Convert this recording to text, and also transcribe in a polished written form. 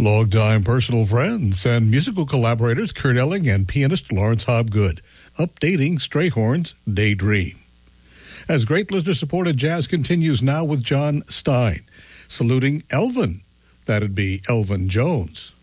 Longtime personal friends and musical collaborators Kurt Elling and pianist Lawrence Hobgood, updating Strayhorn's Daydream. As great listener-supported jazz continues now with John Stein, saluting Elvin. That'd be Elvin Jones.